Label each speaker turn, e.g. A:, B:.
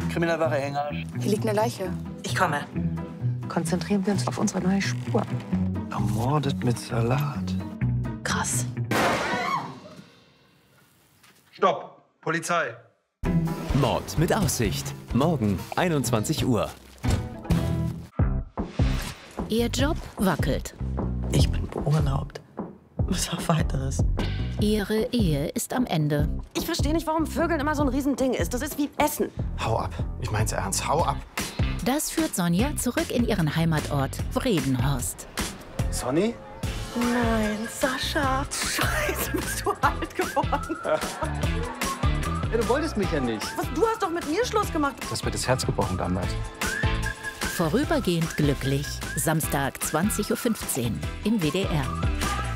A: Kriminalware Hänger.
B: Hier liegt eine Leiche.
C: Ich komme.
B: Konzentrieren wir uns auf unsere neue Spur.
D: Ermordet mit Salat.
B: Krass.
D: Stopp! Polizei!
E: Mord mit Aussicht. Morgen, 21 Uhr.
F: Ihr Job wackelt.
C: Ich bin beurlaubt. Was auf Weiteres.
F: Ihre Ehe ist am Ende.
G: Ich verstehe nicht, warum Vögeln immer so ein Riesending ist. Das ist wie Essen.
D: Hau ab. Ich mein's ernst. Hau ab.
F: Das führt Sonja zurück in ihren Heimatort Vredenhorst.
D: Sonny?
G: Nein, Sascha. Scheiße, bist du alt geworden.
D: Ja, du wolltest mich ja nicht.
G: Was, du hast doch mit mir Schluss gemacht.
D: Das wird das Herz gebrochen damals.
F: Vorübergehend glücklich. Samstag 20:15 Uhr im WDR.